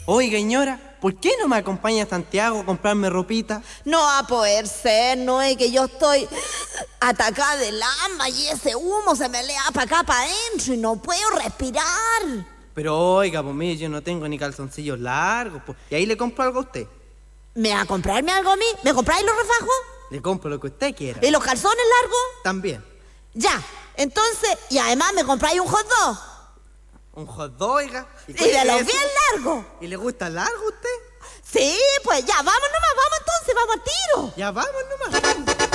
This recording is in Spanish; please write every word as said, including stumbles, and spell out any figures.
Oiga, señora, ¿por qué no me acompaña a Santiago a comprarme ropita? No va a poder ser, no es que yo estoy atacada del asma y ese humo se me lea para acá, para adentro y no puedo respirar. Pero oiga, pues mire, yo no tengo ni calzoncillos largos, pues, y ahí le compro algo a usted. ¿Me va a comprarme algo a mí? ¿Me compráis los refajos? Le compro lo que usted quiera. ¿Y los calzones largos? También. Ya, entonces, y además me compráis un hot dog. Un hot dog, oiga. Y de los bien largos. ¿Y le gusta largo a usted? Sí, pues ya, vamos nomás, vamos entonces, vamos al tiro. Ya vamos nomás.